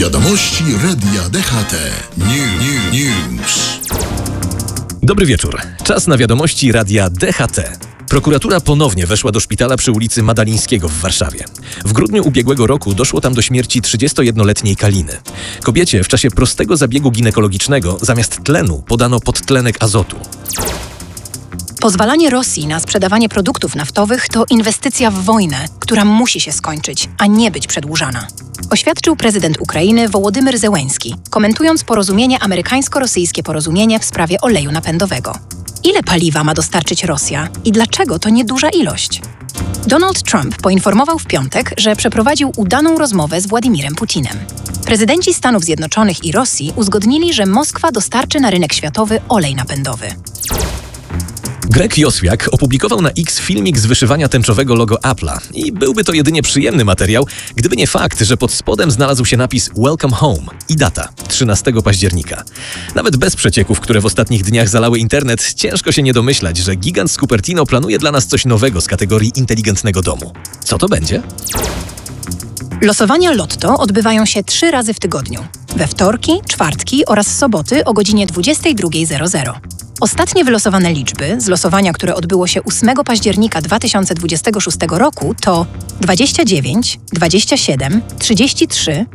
Wiadomości Radia DHT. News. Dobry wieczór. Czas na wiadomości Radia DHT. Prokuratura ponownie weszła do szpitala przy ulicy Madalińskiego w Warszawie. W grudniu ubiegłego roku doszło tam do śmierci 31-letniej Kaliny. Kobiecie w czasie prostego zabiegu ginekologicznego zamiast tlenu podano podtlenek azotu. Pozwalanie Rosji na sprzedawanie produktów naftowych to inwestycja w wojnę, która musi się skończyć, a nie być przedłużana. Oświadczył prezydent Ukrainy Wołodymyr Zełenski, komentując amerykańsko-rosyjskie porozumienie w sprawie oleju napędowego. Ile paliwa ma dostarczyć Rosja i dlaczego to nieduża ilość? Donald Trump poinformował w piątek, że przeprowadził udaną rozmowę z Władimirem Putinem. Prezydenci Stanów Zjednoczonych i Rosji uzgodnili, że Moskwa dostarczy na rynek światowy olej napędowy. Greg Joswiak opublikował na X filmik z wyszywania tęczowego logo Apple'a i byłby to jedynie przyjemny materiał, gdyby nie fakt, że pod spodem znalazł się napis Welcome Home i data 13 października. Nawet bez przecieków, które w ostatnich dniach zalały internet, ciężko się nie domyślać, że gigant z Cupertino planuje dla nas coś nowego z kategorii inteligentnego domu. Co to będzie? Losowania Lotto odbywają się 3 razy w tygodniu. We wtorki, czwartki oraz soboty o godzinie 22:00. Ostatnie wylosowane liczby z losowania, które odbyło się 8 października 2026 roku to 29, 27, 33,